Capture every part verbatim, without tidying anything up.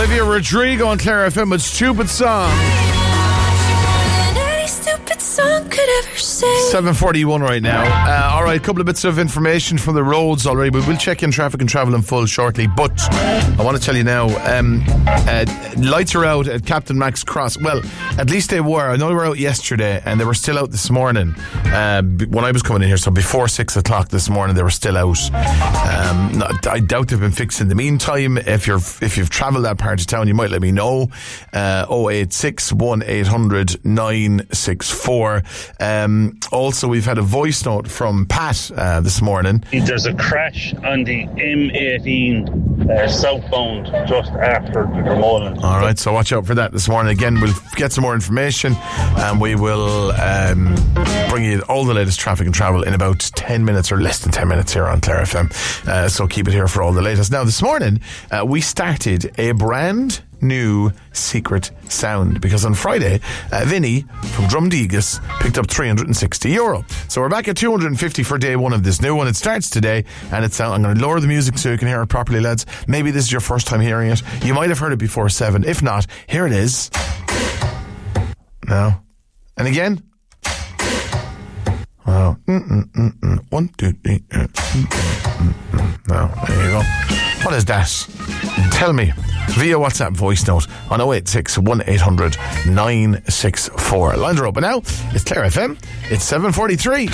Olivia Rodrigo on Clare F M with Stupid Song. seven forty-one right now. Uh, all right, a couple of bits of information from the roads already. We will check in traffic and travel in full shortly. But I want to tell you now, um, uh, lights are out at Captain Max Cross. Well, at least they were. I know they were out yesterday and they were still out this morning uh, when I was coming in here. So before six o'clock this morning, they were still out. Um, I doubt they've been fixed in the meantime. If you're if you've travelled that part of town, you might let me know. Uh, oh eight six, one eight hundred, nine six four. Um, also, we've had a voice note from Pat uh, this morning. There's a crash on the M eighteen uh, southbound just after the Dromoland. All right, so watch out for that this morning. Again, we'll get some more information and we will um, bring you all the latest traffic and travel in about ten minutes or less than ten minutes here on Clare F M. Uh, so keep it here for all the latest. Now, this morning, uh, we started a brand new secret sound because on Friday uh, Vinny from Drumdegas picked up three hundred sixty euro. So we're back at two hundred fifty for day one of this new one. It starts today and it's out. I'm going to lower the music so you can hear it properly, lads. Maybe this is your first time hearing it. You might have heard it before seven. If not, here it is. Now and again. Wow. Mm-mm-mm-mm. One, two, three. Mm-mm-mm-mm. Now, there you go. What is that? Tell me via WhatsApp voice note on oh eight six, one eight hundred, nine six four. Lines are open now. It's Clare F M. It's seven forty-three.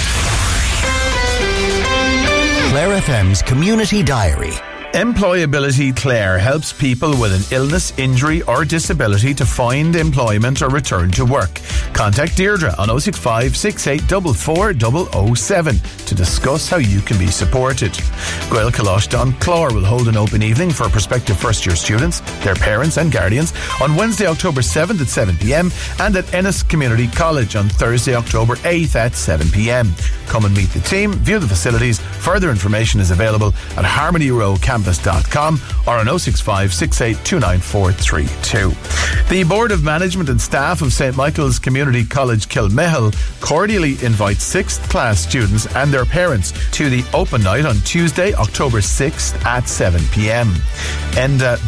Clare F M's Community Diary. Employability Clare helps people with an illness, injury or disability to find employment or return to work. Contact Deirdre on oh six five, six eight four four, zero zero seven to discuss how you can be supported. Gael Kalosh Don Clore will hold an open evening for prospective first year students, their parents and guardians on Wednesday, October seventh at seven p.m. and at Ennis Community College on Thursday, October eighth at seven p.m. Come and meet the team, view the facilities. Further information is available at harmony row campus dot com or on oh six five, six eight two nine four three two. The Board of Management and Staff of Saint Michael's Community College Kilmehel cordially invites sixth class students and their parents to the open night on Tuesday, October sixth at seven p.m. And uh,